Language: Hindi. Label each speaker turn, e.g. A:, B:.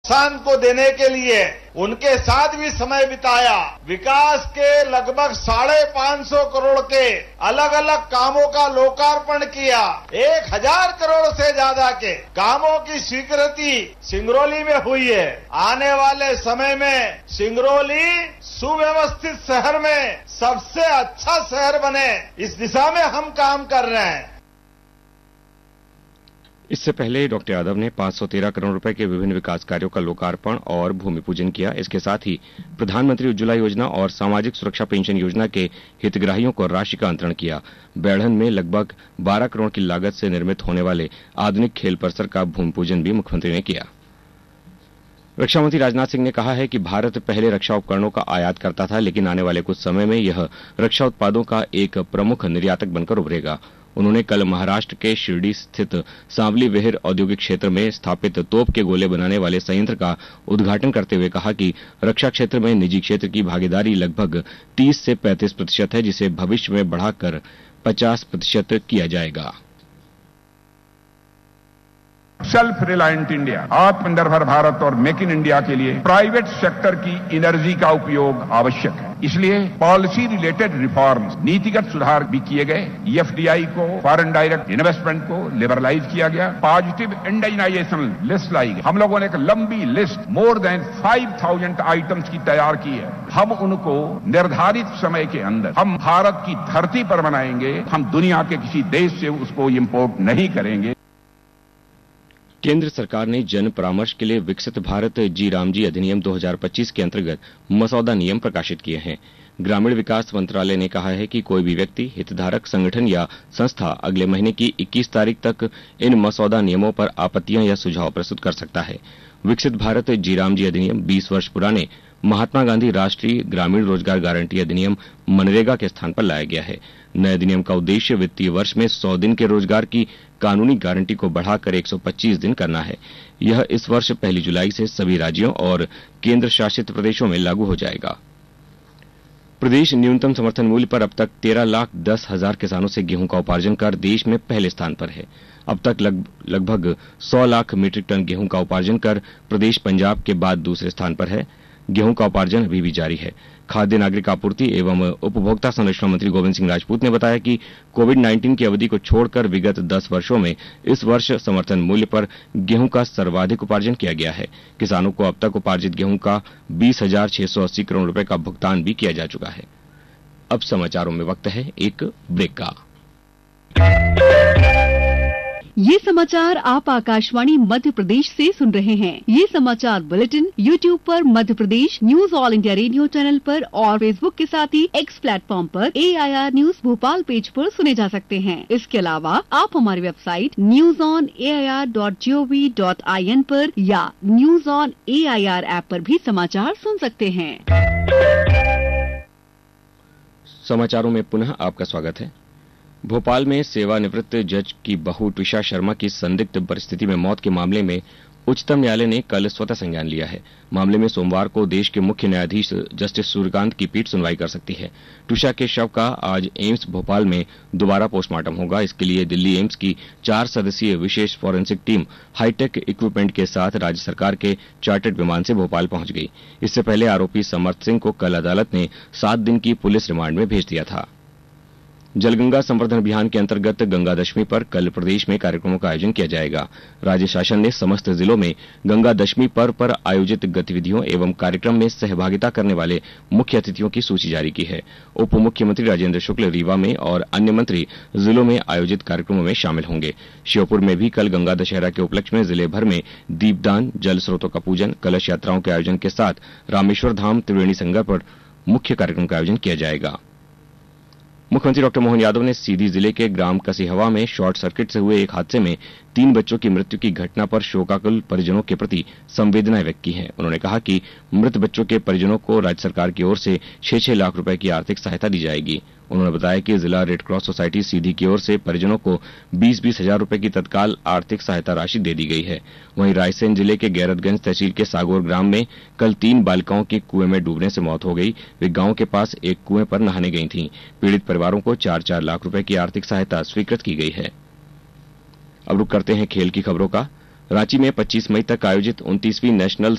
A: किसान को देने के लिए उनके साथ भी समय बिताया। विकास के लगभग 550 करोड़ के अलग अलग कामों का लोकार्पण किया। 1000 करोड़ से ज्यादा के कामों की स्वीकृति सिंगरौली में हुई है। आने वाले समय में सिंगरौली सुव्यवस्थित शहर में सबसे अच्छा शहर बने, इस दिशा में हम काम कर रहे हैं।
B: इससे पहले डॉक्टर यादव ने 513 करोड़ रुपए के विभिन्न विकास कार्यों का लोकार्पण और भूमि पूजन किया। इसके साथ ही प्रधानमंत्री उज्ज्वला योजना और सामाजिक सुरक्षा पेंशन योजना के हितग्राहियों को राशि का अंतरण किया। बैढ़न में लगभग 12 करोड़ की लागत से निर्मित होने वाले आधुनिक खेल परिसर का भूमि पूजन भी मुख्यमंत्री ने किया। रक्षा मंत्री राजनाथ सिंह ने कहा है कि भारत पहले रक्षा उपकरणों का आयात करता था, लेकिन आने वाले कुछ समय में यह रक्षा उत्पादों का एक प्रमुख निर्यातक बनकर उभरेगा। उन्होंने कल महाराष्ट्र के शिरडी स्थित सांवली विहिर औद्योगिक क्षेत्र में स्थापित तोप के गोले बनाने वाले संयंत्र का उद्घाटन करते हुए कहा कि रक्षा क्षेत्र में निजी क्षेत्र की भागीदारी लगभग 30 से 35% है, जिसे भविष्य में बढ़ाकर 50% किया जाएगा।
C: सेल्फ रिलायंट इंडिया, आत्मनिर्भर भारत और मेक इन इंडिया के लिए प्राइवेट सेक्टर की एनर्जी का उपयोग आवश्यक है। इसलिए पॉलिसी रिलेटेड रिफॉर्म्स, नीतिगत सुधार भी किए गए। एफडीआई को, फॉरेन डायरेक्ट इन्वेस्टमेंट को लिबरलाइज किया गया। पॉजिटिव इंडाइनाइजेशन लिस्ट लाई गई। हम लोगों ने एक लंबी लिस्ट मोर देन 5000 आइटम्स की तैयार की है। हम उनको निर्धारित समय के अंदर हम भारत की धरती पर बनाएंगे। हम दुनिया के किसी देश से उसको इम्पोर्ट नहीं करेंगे।
B: केंद्र सरकार ने जन परामर्श के लिए विकसित भारत जी रामजी अधिनियम 2025 के अंतर्गत मसौदा नियम प्रकाशित किए हैं। ग्रामीण विकास मंत्रालय ने कहा है कि कोई भी व्यक्ति, हितधारक संगठन या संस्था अगले महीने की 21 तारीख तक इन मसौदा नियमों पर आपत्तियां या सुझाव प्रस्तुत कर सकता है। विकसित भारत जी रामजी अधिनियम 20 वर्ष पुराने महात्मा गांधी राष्ट्रीय ग्रामीण रोजगार गारंटी अधिनियम मनरेगा के स्थान पर लाया गया है। नए अधिनियम का उद्देश्य वित्तीय वर्ष में 100 दिन के रोजगार की कानूनी गारंटी को बढ़ाकर 125 दिन करना है। यह इस वर्ष 1 जुलाई से सभी राज्यों और केंद्र शासित प्रदेशों में लागू हो जाएगा। प्रदेश न्यूनतम समर्थन मूल्य पर अब तक 13,10,000 किसानों से गेहूं का उपार्जन कर देश में पहले स्थान पर है। अब तक लगभग 100 लाख मीट्रिक टन गेहूं का उपार्जन कर प्रदेश पंजाब के बाद दूसरे स्थान पर है। गेहूं का उपार्जन अभी भी जारी है। खाद्य नागरिक आपूर्ति एवं उपभोक्ता संरक्षण मंत्री गोविंद सिंह राजपूत ने बताया कि कोविड-19 की अवधि को छोड़कर विगत 10 वर्षों में इस वर्ष समर्थन मूल्य पर गेहूं का सर्वाधिक उपार्जन किया गया है। किसानों को अब तक उपार्जित गेहूं का 20,680 करोड़ रुपए का भुगतान भी किया जा चुका है। अब समाचारों में वक्त है एक ब्रेक का।
D: ये समाचार आप आकाशवाणी मध्य प्रदेश से सुन रहे हैं। ये समाचार बुलेटिन YouTube पर Madhya Pradesh news all India radio channel पर और फेसबुक के साथ ही X प्लेटफॉर्म पर AIR न्यूज भोपाल पेज पर सुने जा सकते हैं। इसके अलावा आप हमारी वेबसाइट newsonair.gov.in पर या न्यूज ऑन AIR ऐप पर भी समाचार सुन सकते हैं।
B: समाचारों में पुनः आपका स्वागत है। भोपाल में सेवानिवृत्त जज की बहू ट्विशा शर्मा की संदिग्ध परिस्थिति में मौत के मामले में उच्चतम न्यायालय ने कल स्वतः संज्ञान लिया है। मामले में सोमवार को देश के मुख्य न्यायाधीश जस्टिस सूर्यकांत की पीठ सुनवाई कर सकती है। ट्विशा के शव का आज एम्स भोपाल में दोबारा पोस्टमार्टम होगा। इसके लिए दिल्ली एम्स की 4 सदस्यीय विशेष फॉरेंसिक टीम हाईटेक इक्विपमेंट के साथ राज्य सरकार के चार्टर्ड विमान से भोपाल पहुंच गई। इससे पहले आरोपी समर्थ सिंह को कल अदालत ने 7 दिन की पुलिस रिमांड में भेज दिया था। जलगंगा संवर्धन अभियान के अंतर्गत गंगा दशमी पर कल प्रदेश में कार्यक्रमों का आयोजन किया जाएगा। राज्य शासन ने समस्त जिलों में गंगा दशमी पर्व पर आयोजित गतिविधियों एवं कार्यक्रम में सहभागिता करने वाले मुख्य अतिथियों की सूची जारी की है। उप मुख्यमंत्री राजेंद्र शुक्ल रीवा में और अन्य मंत्री जिलों में आयोजित कार्यक्रमों में शामिल होंगे। श्योपुर में भी कल गंगा दशहरा के उपलक्ष्य में जिले भर में दीपदान, जल स्रोतों का पूजन, कलश यात्राओं के आयोजन के साथ रामेश्वर धाम त्रिवेणी संगम पर मुख्य कार्यक्रम का आयोजन किया जाएगा। मुख्यमंत्री डॉक्टर मोहन यादव ने सीधी जिले के ग्राम कसीहवा में शॉर्ट सर्किट से हुए एक हादसे में 3 बच्चों की मृत्यु की घटना पर शोकाकुल परिजनों के प्रति संवेदनाएं व्यक्त की हैं। उन्होंने कहा कि मृत बच्चों के परिजनों को राज्य सरकार की ओर से 6-6 लाख रुपए की आर्थिक सहायता दी जाएगी। उन्होंने बताया कि जिला रेड क्रॉस सोसाइटी सीधी की ओर से परिजनों को 20-20 हजार रुपए की तत्काल आर्थिक सहायता राशि दे दी गई है। वहीं रायसेन जिले के गैरतगंज तहसील के सागौर ग्राम में कल 3 बालिकाओं की कुएं में डूबने से मौत हो गई। वे गांव के पास एक कुएं पर नहाने गई थीं। पीड़ित परिवारों को 4-4 लाख रुपए की आर्थिक सहायता स्वीकृत की गई है। अब रुक करते हैं खेल की खबरों का। रांची में 25 मई तक आयोजित 29वीं नेशनल